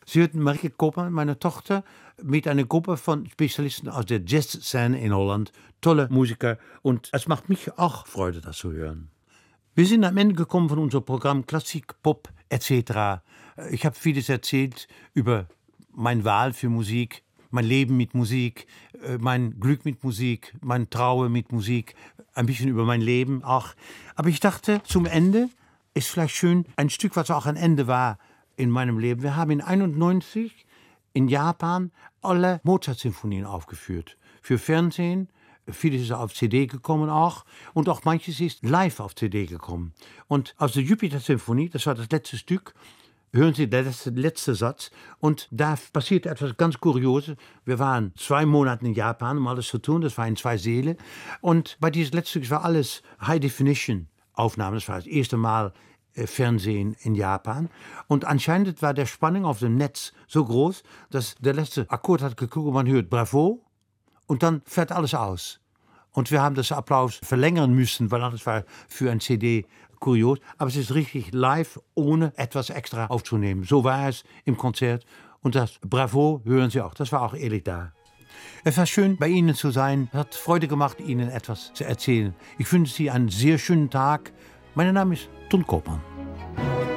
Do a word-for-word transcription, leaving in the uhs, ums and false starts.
Sie hörten Marieke Koopman, meine Tochter, mit einer Gruppe von Spezialisten aus der Jazzszene in Holland. Tolle Musiker und es macht mich auch Freude, das zu hören. Wir sind am Ende gekommen von unserem Programm Klassik, Pop et cetera. Ich habe vieles erzählt über meine Wahl für Musik, mein Leben mit Musik, mein Glück mit Musik, mein Traue mit Musik, ein bisschen über mein Leben auch. Aber ich dachte, zum Ende ist vielleicht schön, ein Stück, was auch ein Ende war in meinem Leben. Wir haben in einundneunzig in Japan alle Mozart-Symphonien aufgeführt. Für Fernsehen, vieles ist auf C D gekommen auch und auch manches ist live auf C D gekommen. Und aus der Jupiter-Symphonie, das war das letzte Stück, hören Sie den letzte, letzte Satz und da passiert etwas ganz Kurioses. Wir waren zwei Monate in Japan, um alles zu tun, das war in zwei Säle und bei diesem letzten Stück war alles High-Definition-Aufnahmen, das war das erste Mal äh, Fernsehen in Japan und anscheinend war der Spannung auf dem Netz so groß, dass der letzte Akkord hat geguckt und man hört Bravo und dann fährt alles aus. Und wir haben das Applaus verlängern müssen, weil das war für ein C D kurios. Aber es ist richtig live, ohne etwas extra aufzunehmen. So war es im Konzert. Und das Bravo hören Sie auch. Das war auch ehrlich da. Es war schön, bei Ihnen zu sein. Es hat Freude gemacht, Ihnen etwas zu erzählen. Ich wünsche Sie einen sehr schönen Tag. Mein Name ist Ton Koopman.